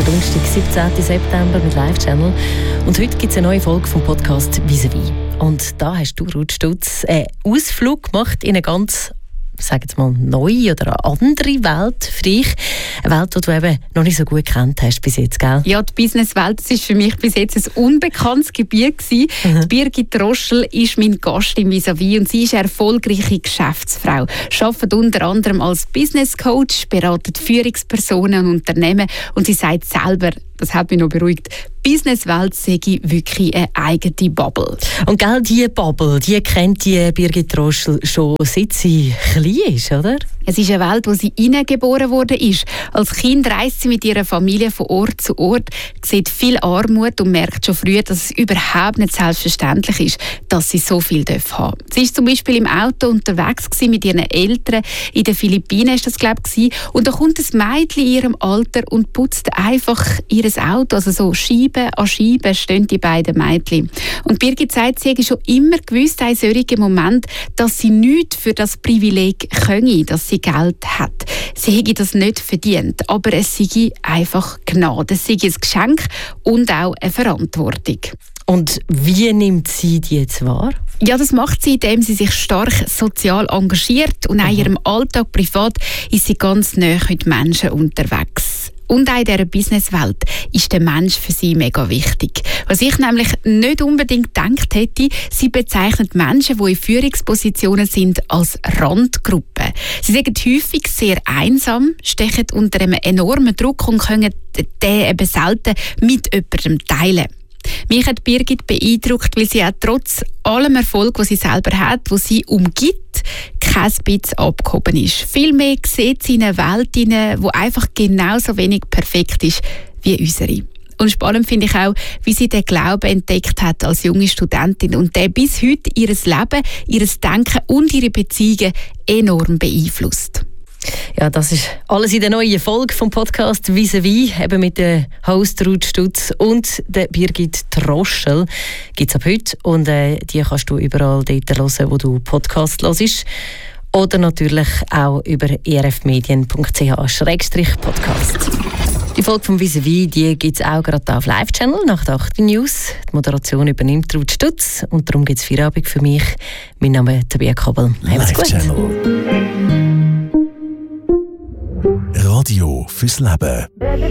Donnerstag, 17. September mit Live-Channel. Und heute gibt es eine neue Folge vom Podcast «Vis-à-vis». Und da hast du, Ruth Stutz, einen Ausflug gemacht in eine ganz, sag jetzt mal, neue oder eine andere Welt für dich. Eine Welt, die du eben noch nicht so gut gekannt hast bis jetzt, gell? Ja, die Businesswelt war für mich bis jetzt ein unbekanntes Gebiet gewesen. Die Birgit Roschel ist mein Gast im Vis-à-vis und sie ist eine erfolgreiche Geschäftsfrau. Arbeitet unter anderem als Business Coach, beratet Führungspersonen und Unternehmen und sie sagt selber, das hat mich noch beruhigt, die Businesswelt sei wirklich eine eigene Bubble. Und gell, diese Bubble, die kennt die Birgit Roschel schon seit sie klein ist, oder? Es ist eine Welt, wo sie hineingeboren worden ist. Als Kind reist sie mit ihrer Familie von Ort zu Ort, sieht viel Armut und merkt schon früh, dass es überhaupt nicht selbstverständlich ist, dass sie so viel haben darf. Sie war zum Beispiel im Auto unterwegs mit ihren Eltern. In den Philippinen ist das, glaube ich. Und da kommt ein Mädchen in ihrem Alter und putzt einfach ihr Auto. Also so Scheibe an Scheibe stehen die beiden Mädchen. Und Birgit sagt, sie hätte schon immer gewusst, in solchen Moment, dass sie nichts für das Privileg könne, dass sie Geld hat. Sie hätte das nicht verdient, aber es sei einfach Gnade, es sei ein Geschenk und auch eine Verantwortung. Und wie nimmt sie die jetzt wahr? Ja, das macht sie, indem sie sich stark sozial engagiert und auch in ihrem Alltag privat ist sie ganz nahe mit Menschen unterwegs. Und auch in dieser Businesswelt ist der Mensch für sie mega wichtig. Was ich nämlich nicht unbedingt gedacht hätte, sie bezeichnet Menschen, die in Führungspositionen sind, als Randgruppe. Sie sind häufig sehr einsam, stechen unter einem enormen Druck und können den eben selten mit jemandem teilen. Mich hat Birgit beeindruckt, weil sie auch trotz allem Erfolg, den sie selber hat, wo sie umgibt, kein bisschen abgehoben ist. Vielmehr sieht sie in eine Welt hinein, die einfach genauso wenig perfekt ist wie unsere. Und spannend finde ich auch, wie sie den Glauben entdeckt hat als junge Studentin und der bis heute ihr Leben, ihr Denken und ihre Beziehungen enorm beeinflusst. Ja, das ist alles in der neuen Folge vom Podcast «Vis-à-vis», eben mit der Host Ruth Stutz und der Birgit Roschel. Gibt es ab heute und die kannst du überall dort hören, wo du Podcast hörst. Oder natürlich auch über erfmedien.ch/podcast. Die Folge vom «Vis-à-vis» gibt es auch gerade auf Live-Channel nach der 8. News. Die Moderation übernimmt Ruth Stutz und darum gibt es Feierabend für mich. Mein Name ist Tabea Kabel. Live-Channel. Radio fürs Leben.